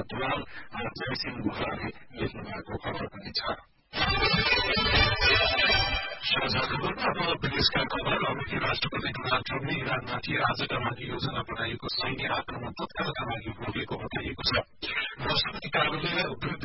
द्वाल जयसिंह गुहाले लेख्नु भएको खबर पनि छ। विदेशका खबर अमेरिकी राष्ट्रपति डोनाल्ड ट्रम्पले इरानमाथि आजका लागि योजना बनाइएको सैन्य आक्रमण तत्कालका लागि रोकेको बताइएको छ। राष्ट्रपति कार्यालय